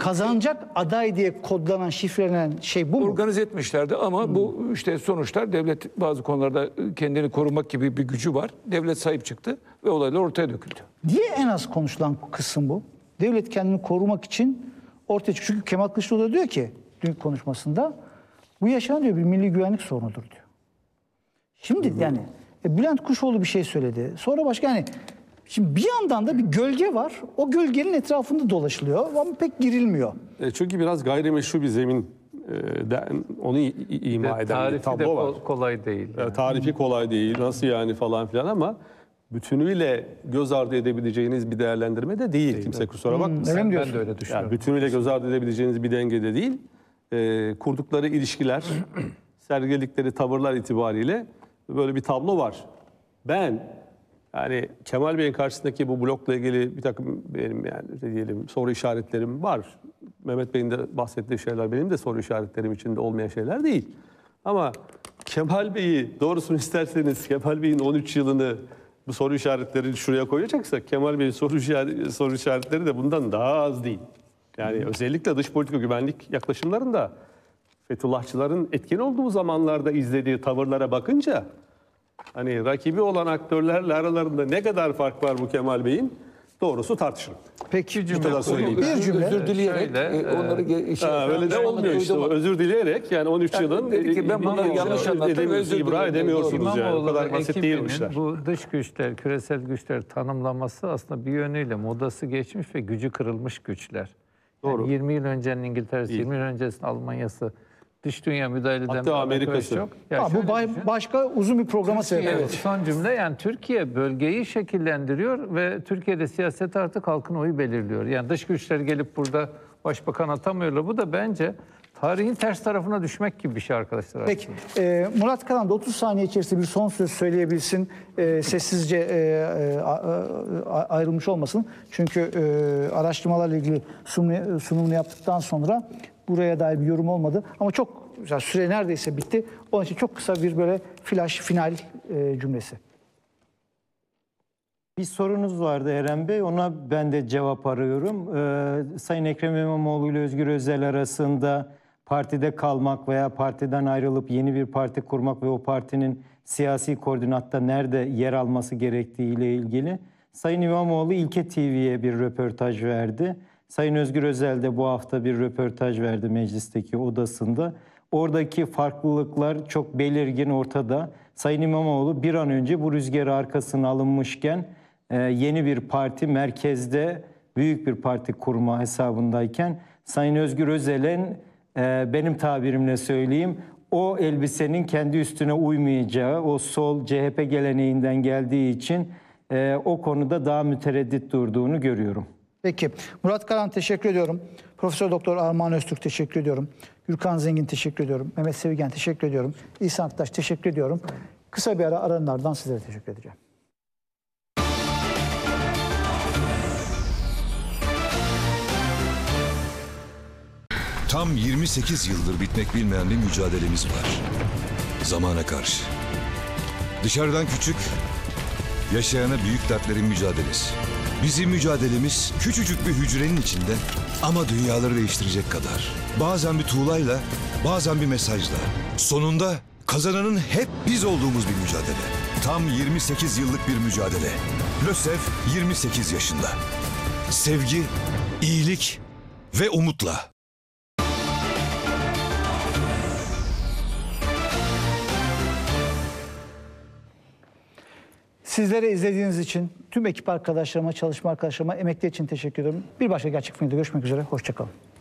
kazanacak aday diye kodlanan, şifrelenen şey bu mu? Organize etmişlerdi ama bu işte sonuçlar, devlet bazı konularda kendini korumak gibi bir gücü var. Devlet sahip çıktı ve olaylar ortaya döküldü. Niye en az konuşulan kısım bu? Devlet kendini korumak için ortaya çıkıyor. Çünkü Kemal Kılıçdaroğlu da diyor ki dün konuşmasında bu yaşanan diyor bir milli güvenlik sorunudur diyor. Şimdi yani Bülent Kuşoğlu bir şey söyledi. Sonra başka yani şimdi bir yandan da bir gölge var. O gölgenin etrafında dolaşılıyor ama pek girilmiyor. Çünkü biraz gayrimeşru bir zemin onu ima eden bir tablo var. Kolay değil. Yani. Tarifi kolay değil. Nasıl yani falan filan ama bütünüyle göz ardı edebileceğiniz bir değerlendirme de değil. Kimse kusura bakmasın. Öyle mi Ben de öyle düşünüyorum. Yani bütünüyle göz ardı edebileceğiniz bir dengede değil. Kurdukları ilişkiler, sergiledikleri tavırlar itibariyle böyle bir tablo var. Yani Kemal Bey'in karşısındaki bu blokla ilgili bir takım benim yani diyelim soru işaretlerim var. Mehmet Bey'in de bahsettiği şeyler benim de soru işaretlerim içinde olmayan şeyler değil. Ama Kemal Bey'i doğrusunu isterseniz Kemal Bey'in 13 yılını bu soru işaretlerini şuraya koyacaksak Kemal Bey'in soru işaretleri de bundan daha az değil. Yani özellikle dış politika güvenlik yaklaşımlarında Fethullahçıların etkin olduğu zamanlarda izlediği tavırlara bakınca hani rakibi olan aktörlerle aralarında ne kadar fark var bu Kemal Bey'in doğrusu tartışılır. Peki Bir cümle. Özür dileyerek onları öyle de olmuyor işte. Özür dileyerek yani 13 yılın dedi ki ben bunları yanlış anlattım. ibra edemiyorsunuz yani. O kadar basit değil bu işler. Bu dış güçler, küresel güçler tanımlaması aslında bir yönüyle modası geçmiş ve gücü kırılmış güçler. Doğru. Yani 20 yıl öncenin İngiltere'si, 20 yıl öncesinin Almanya'sı, dış dünya müdahale eden hatta Amerika'sı çok. Bu başka uzun bir programa sebep Evet, olur. son cümle yani Türkiye bölgeyi şekillendiriyor ve Türkiye'de siyaset artık halkın oyu belirliyor. Yani dış güçler gelip burada başbakan atamıyorlar. Bu da bence tarihin ters tarafına düşmek gibi bir şey arkadaşlar. Peki Murat Karan da 30 saniye içerisinde bir son söz söyleyebilsin. Sessizce ayrılmış olmasın. Çünkü araştırmalarla ilgili sunumunu yaptıktan sonra buraya dair bir yorum olmadı. Ama çok süre neredeyse bitti. Onun için çok kısa bir böyle flash final cümlesi. Bir sorunuz vardı Eren Bey. Ona ben de cevap arıyorum. Sayın Ekrem İmamoğlu ile Özgür Özel arasında partide kalmak veya partiden ayrılıp yeni bir parti kurmak ve o partinin siyasi koordinatta nerede yer alması gerektiği ile ilgili Sayın İmamoğlu İlke TV'ye bir röportaj verdi. Sayın Özgür Özel de bu hafta bir röportaj verdi meclisteki odasında. Oradaki farklılıklar çok belirgin ortada. Sayın İmamoğlu bir an önce bu rüzgarı arkasına alınmışken yeni bir parti merkezde büyük bir parti kurma hesabındayken Sayın Özgür Özel'in benim tabirimle söyleyeyim o elbisenin kendi üstüne uymayacağı o sol CHP geleneğinden geldiği için o konuda daha mütereddit durduğunu görüyorum. Peki. Murat Karan teşekkür ediyorum. Profesör Doktor Armağan Öztürk teşekkür ediyorum. Gürkan Zengin teşekkür ediyorum. Mehmet Sevigen teşekkür ediyorum. İhsan Aktaş teşekkür ediyorum. Kısa bir aranın ardından sizlere teşekkür edeceğim. Tam 28 yıldır bitmek bilmeyen bir mücadelemiz var. Zamana karşı. Dışarıdan küçük, yaşayana büyük dertlerin mücadelesi. Bizim mücadelemiz küçücük bir hücrenin içinde ama dünyaları değiştirecek kadar. Bazen bir tuğlayla, bazen bir mesajla. Sonunda kazananın hep biz olduğumuz bir mücadele. Tam 28 yıllık bir mücadele. LÖSEV 28 yaşında. Sevgi, iyilik ve umutla. Sizlere izlediğiniz için tüm ekip arkadaşlarıma, çalışma arkadaşlarıma, emekli için teşekkür ederim. Bir başka Gerçek Final'de görüşmek üzere. Hoşça kalın.